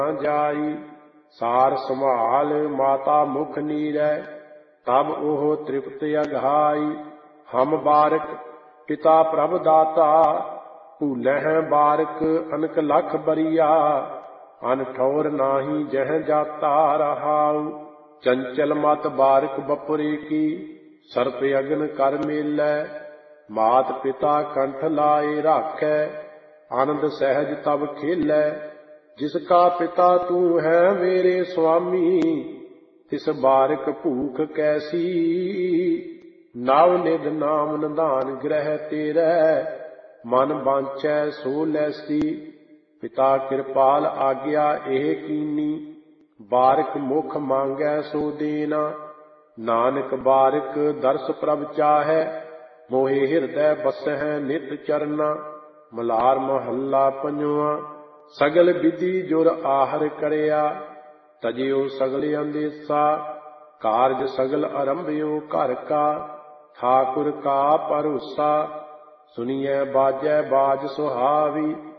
जाई। सार संभाल माता मुख नीरै, तब ओह तृप्त अघाई। हम बारक पिता प्रभ दाता, भूलह बारक अनक लख बरिया। अन ठौर नाही जह जाता रहाऊ। चंचल मत बारक बपुरे की, सर्प अग्न कर मेलै। मात पिता कंठ लाए राखै, आनंद सहज तब खेलै। जिसका पिता तू है मेरे स्वामी, तिस बारक भूख कैसी। नव निध नाम निधान ग्रह तेरै, मन बांछै सो लैसी। पिता कृपाल आज्ञा एह कीनी, बारक मुख मांगै सो देना। नानक बारक दर्श प्रभ चाहै, मोहे हिरदै बसਹਿ नित चरना। मलार महला पंजवा। सगल विधि जुर आहर करिया, तजियो सगल अंदेसा। कारज सगल आरंभियो घर का, ठाकुर का भरोसा। सुनिए बाजै बाज सुहावी,